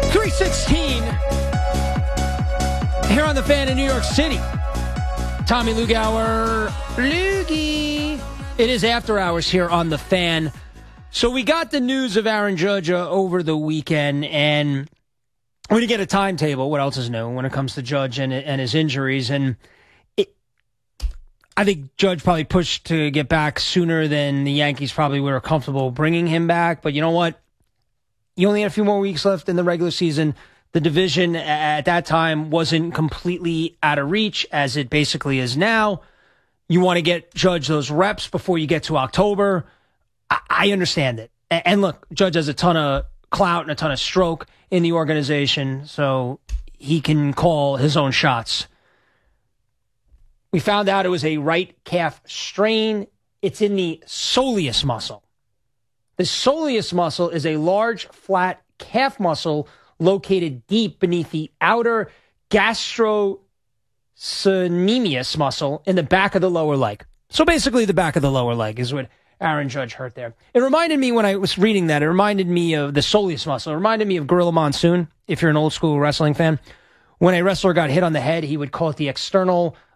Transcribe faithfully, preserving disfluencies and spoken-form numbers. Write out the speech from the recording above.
three sixteen here on the Fan in New York City. Tommy Lugauer, Loogie. It is after hours here on the Fan. So we got the news of Aaron Judge uh, over the weekend, and we're going to get a timetable. What else is new when it comes to Judge and, and his injuries? And it, I think Judge probably pushed to get back sooner than the Yankees probably were comfortable bringing him back. But you know what? You only had a few more weeks left in the regular season. The division at that time wasn't completely out of reach as it basically is now. You want to get Judge those reps before you get to October. I, I understand it. And look, Judge has a ton of clout and a ton of stroke in the organization, so he can call his own shots. We found out it was a right calf strain. It's in the soleus muscle. The soleus muscle is a large, flat calf muscle located deep beneath the outer gastrocnemius muscle in the back of the lower leg. So basically the back of the lower leg is what Aaron Judge hurt there. It reminded me when I was reading that, it reminded me of the soleus muscle. It reminded me of Gorilla Monsoon, if you're an old school wrestling fan. When a wrestler got hit on the head, he would call it the external